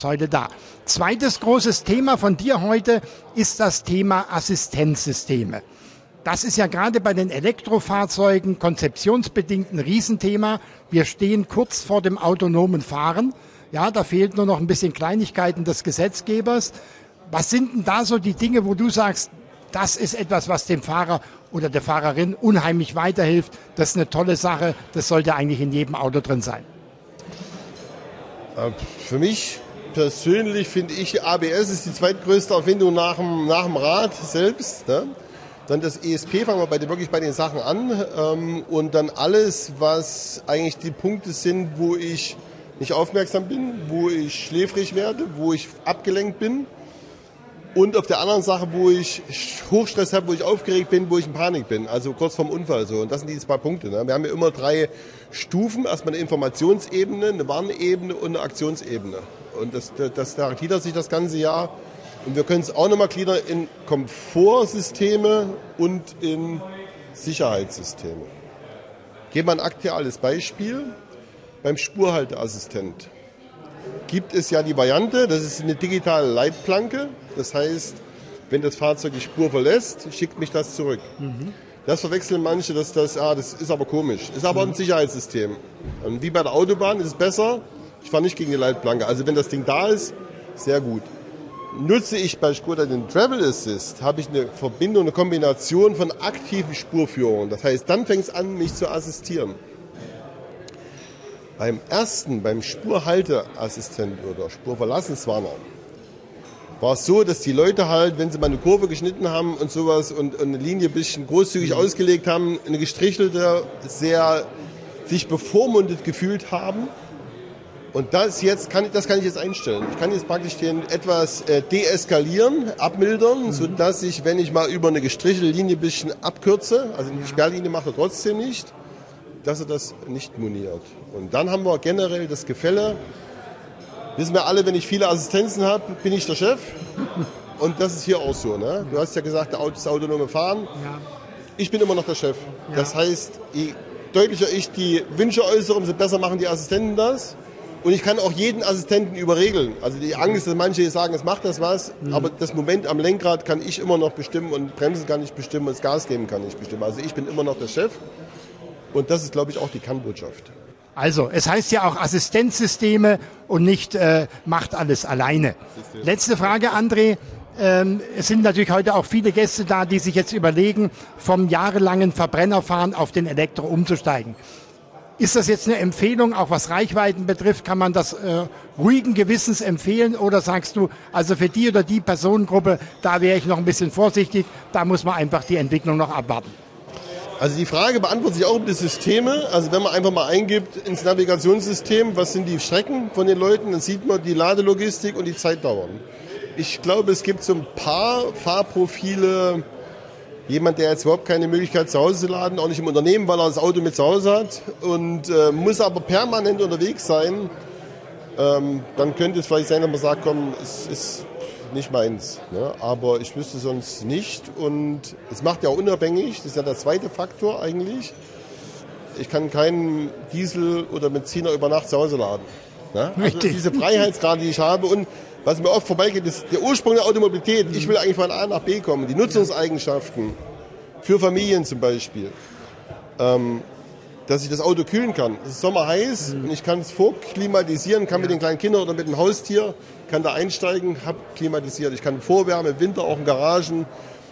heute da. Zweites großes Thema von dir heute ist das Thema Assistenzsysteme. Das ist ja gerade bei den Elektrofahrzeugen konzeptionsbedingt ein Riesenthema. Wir stehen kurz vor dem autonomen Fahren. Ja, da fehlt nur noch ein bisschen Kleinigkeiten des Gesetzgebers. Was sind denn da so die Dinge, wo du sagst, das ist etwas, was dem Fahrer oder der Fahrerin unheimlich weiterhilft? Das ist eine tolle Sache. Das sollte eigentlich in jedem Auto drin sein. Für mich persönlich finde ich, ABS ist die zweitgrößte Erfindung nach dem Rad selbst. Ne? Dann das ESP, fangen wir wirklich bei den Sachen an. Und dann alles, was eigentlich die Punkte sind, wo ich nicht aufmerksam bin, wo ich schläfrig werde, wo ich abgelenkt bin. Und auf der anderen Sache, wo ich Hochstress habe, wo ich aufgeregt bin, wo ich in Panik bin. Also kurz vorm Unfall so. Und das sind die 2 Punkte. Ne? Wir haben ja immer 3 Stufen. Erstmal eine Informationsebene, eine Warnebene und eine Aktionsebene. Und das gliedert sich das ganze Jahr. Und wir können es auch nochmal gliedern in Komfortsysteme und in Sicherheitssysteme. Geben wir ein aktuelles Beispiel. Beim Spurhalteassistent gibt es ja die Variante, das ist eine digitale Leitplanke. Das heißt, wenn das Fahrzeug die Spur verlässt, schickt mich das zurück. Das verwechseln manche, das ist aber komisch. Ist aber ein Sicherheitssystem. Und wie bei der Autobahn ist es besser, ich fahre nicht gegen die Leitplanke. Also wenn das Ding da ist, sehr gut. Nutze ich bei Skoda den Travel Assist, habe ich eine Verbindung, eine Kombination von aktiven Spurführungen. Das heißt, dann fängt es an, mich zu assistieren. Beim Spurhalteassistent oder Spurverlassenswarner war es so, dass die Leute halt, wenn sie mal eine Kurve geschnitten haben und sowas und eine Linie ein bisschen großzügig ausgelegt haben, eine gestrichelte, sehr sich bevormundet gefühlt haben. Und das kann ich jetzt einstellen. Ich kann jetzt praktisch den etwas deeskalieren, abmildern, sodass ich, wenn ich mal über eine gestrichelte Linie ein bisschen abkürze, also die Sperrlinie macht er trotzdem nicht, dass er das nicht moniert. Und dann haben wir generell das Gefälle. Wissen wir alle, wenn ich viele Assistenzen habe, bin ich der Chef. Und das ist hier auch so. Ne? Du hast ja gesagt, das autonome Fahren. Ja. Ich bin immer noch der Chef. Ja. Das heißt, je deutlicher ich die Wünsche äußere, umso besser machen die Assistenten das. Und ich kann auch jeden Assistenten überregeln. Also die Angst, dass manche sagen, es macht das was, aber das Moment am Lenkrad kann ich immer noch bestimmen und Bremsen kann ich bestimmen und das Gas geben kann ich bestimmen. Also ich bin immer noch der Chef. Und das ist, glaube ich, auch die Kernbotschaft. Also, es heißt ja auch Assistenzsysteme und nicht macht alles alleine. Letzte Frage, André. Es sind natürlich heute auch viele Gäste da, die sich jetzt überlegen, vom jahrelangen Verbrennerfahren auf den Elektro umzusteigen. Ist das jetzt eine Empfehlung, auch was Reichweiten betrifft? Kann man das ruhigen Gewissens empfehlen? Oder sagst du, also für die oder die Personengruppe, da wäre ich noch ein bisschen vorsichtig, da muss man einfach die Entwicklung noch abwarten? Also die Frage beantwortet sich auch über die Systeme. Also wenn man einfach mal eingibt ins Navigationssystem, was sind die Strecken von den Leuten, dann sieht man die Ladelogistik und die Zeitdauern. Ich glaube, es gibt so ein paar Fahrprofile, jemand, der jetzt überhaupt keine Möglichkeit zu Hause zu laden, auch nicht im Unternehmen, weil er das Auto mit zu Hause hat und muss aber permanent unterwegs sein, dann könnte es vielleicht sein, dass man sagt, komm, es ist nicht meins, ne? Aber ich wüsste sonst nicht und es macht ja auch unabhängig, das ist ja der zweite Faktor eigentlich. Ich kann keinen Diesel oder Benziner über Nacht zu Hause laden. Ne? Also diese Freiheitsgrade, die ich habe und was mir oft vorbeigeht, ist der Ursprung der Automobilität. Ich will eigentlich von A nach B kommen, die Nutzungseigenschaften für Familien zum Beispiel. Dass ich das Auto kühlen kann. Es ist Sommer heiß und ich kann es vorklimatisieren, kann mit den kleinen Kindern oder mit dem Haustier, kann da einsteigen, habe klimatisiert. Ich kann Vorwärme im Winter auch in Garagen.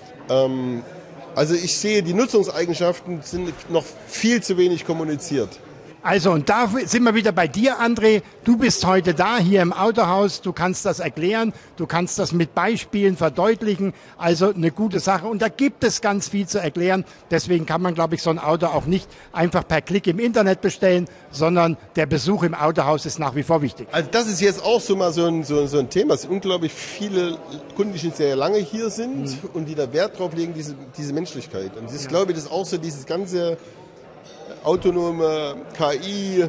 Also ich sehe, die Nutzungseigenschaften sind noch viel zu wenig kommuniziert. Also und da sind wir wieder bei dir, André. Du bist heute da, hier im Autohaus. Du kannst das erklären, du kannst das mit Beispielen verdeutlichen. Also eine gute Sache. Und da gibt es ganz viel zu erklären. Deswegen kann man, glaube ich, so ein Auto auch nicht einfach per Klick im Internet bestellen, sondern der Besuch im Autohaus ist nach wie vor wichtig. Also das ist jetzt auch so mal so ein Thema. Es sind unglaublich viele Kunden, die schon sehr lange hier sind und die da Wert drauf legen, diese Menschlichkeit. Und das ist, glaube ich, das ist auch so dieses ganze autonome KI,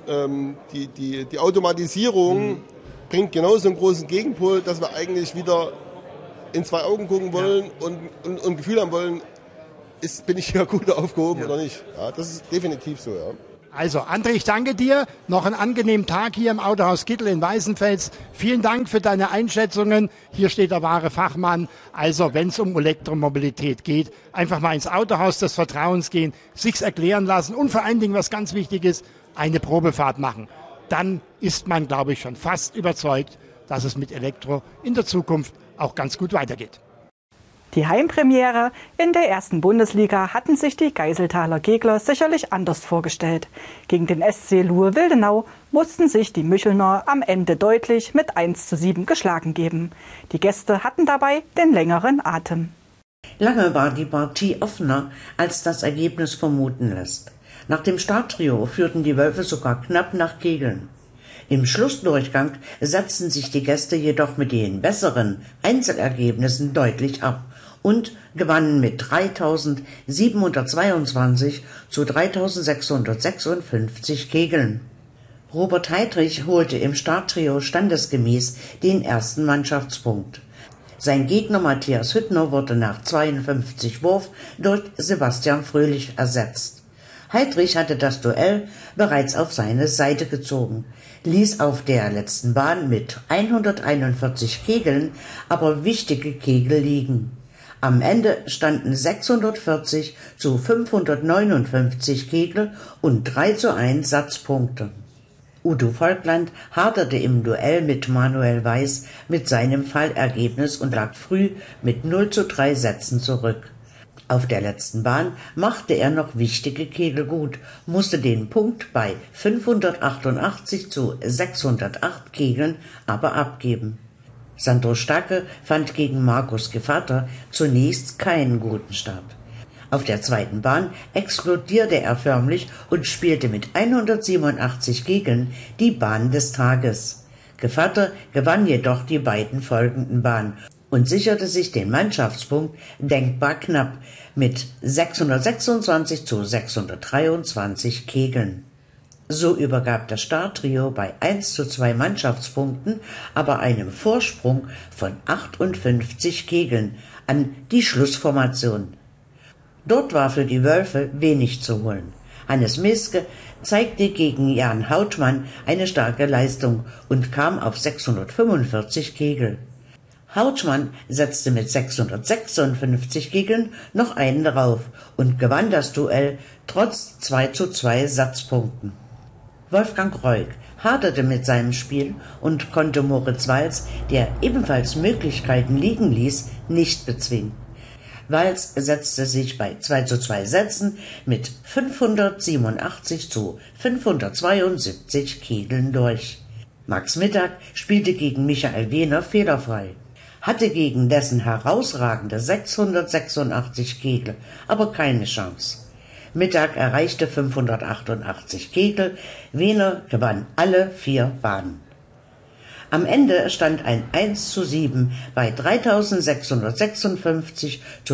die Automatisierung bringt genauso einen großen Gegenpol, dass wir eigentlich wieder in 2 Augen gucken wollen und ein Gefühl haben wollen, bin ich hier gut aufgehoben oder nicht. Ja, das ist definitiv so, ja. Also, André, ich danke dir. Noch einen angenehmen Tag hier im Autohaus Kittel in Weißenfels. Vielen Dank für deine Einschätzungen. Hier steht der wahre Fachmann. Also, wenn es um Elektromobilität geht, einfach mal ins Autohaus des Vertrauens gehen, sich's erklären lassen und vor allen Dingen, was ganz wichtig ist, eine Probefahrt machen. Dann ist man, glaube ich, schon fast überzeugt, dass es mit Elektro in der Zukunft auch ganz gut weitergeht. Die Heimpremiere in der ersten Bundesliga hatten sich die Geiseltaler Gegler sicherlich anders vorgestellt. Gegen den SC Luhe Wildenau mussten sich die Müchelner am Ende deutlich mit 1:7 geschlagen geben. Die Gäste hatten dabei den längeren Atem. Lange war die Partie offener, als das Ergebnis vermuten lässt. Nach dem Starttrio führten die Wölfe sogar knapp nach Kegeln. Im Schlussdurchgang setzten sich die Gäste jedoch mit den besseren Einzelergebnissen deutlich ab und gewannen mit 3.722 zu 3.656 Kegeln. Robert Heidrich holte im Starttrio standesgemäß den ersten Mannschaftspunkt. Sein Gegner Matthias Hüttner wurde nach 52 Wurf durch Sebastian Fröhlich ersetzt. Heidrich hatte das Duell bereits auf seine Seite gezogen, ließ auf der letzten Bahn mit 141 Kegeln aber wichtige Kegel liegen. Am Ende standen 640 zu 559 Kegel und 3:1 Satzpunkte. Udo Volkland haderte im Duell mit Manuel Weiß mit seinem Fallergebnis und lag früh mit 0:3 Sätzen zurück. Auf der letzten Bahn machte er noch wichtige Kegel gut, musste den Punkt bei 588 zu 608 Kegeln aber abgeben. Sandro Stacke fand gegen Markus Gevatter zunächst keinen guten Start. Auf der zweiten Bahn explodierte er förmlich und spielte mit 187 Kegeln die Bahn des Tages. Gevatter gewann jedoch die beiden folgenden Bahnen und sicherte sich den Mannschaftspunkt denkbar knapp mit 626 zu 623 Kegeln. So übergab das Starttrio bei 1:2 Mannschaftspunkten aber einem Vorsprung von 58 Kegeln an die Schlussformation. Dort war für die Wölfe wenig zu holen. Hannes Meske zeigte gegen Jan Hautmann eine starke Leistung und kam auf 645 Kegel. Hautmann setzte mit 656 Kegeln noch einen drauf und gewann das Duell trotz 2:2 Satzpunkten. Wolfgang Reuk haderte mit seinem Spiel und konnte Moritz Walz, der ebenfalls Möglichkeiten liegen ließ, nicht bezwingen. Walz setzte sich bei 2:2 Sätzen mit 587 zu 572 Kegeln durch. Max Mittag spielte gegen Michael Wehner fehlerfrei, hatte gegen dessen herausragende 686 Kegel aber keine Chance. Mittag erreichte 588 Kegel, Wehner gewann alle 4 Bahnen. Am Ende stand ein 1:7 bei 3.656 zu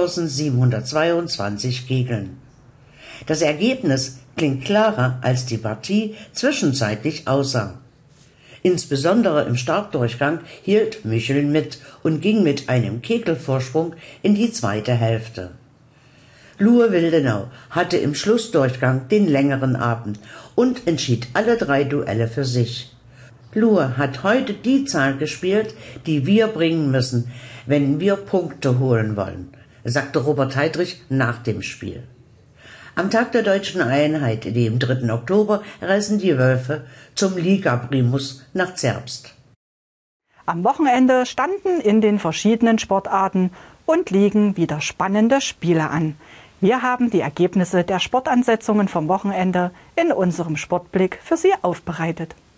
3.722 Kegeln. Das Ergebnis klingt klarer, als die Partie zwischenzeitlich aussah. Insbesondere im Startdurchgang hielt Micheln mit und ging mit einem Kegelvorsprung in die zweite Hälfte. Luhe Wildenau hatte im Schlussdurchgang den längeren Atem und entschied alle 3 Duelle für sich. Luhe hat heute die Zahl gespielt, die wir bringen müssen, wenn wir Punkte holen wollen, sagte Robert Heidrich nach dem Spiel. Am Tag der Deutschen Einheit, dem 3. Oktober, reisen die Wölfe zum Liga-Primus nach Zerbst. Am Wochenende standen in den verschiedenen Sportarten und liegen wieder spannende Spiele an. Wir haben die Ergebnisse der Sportansetzungen vom Wochenende in unserem Sportblick für Sie aufbereitet.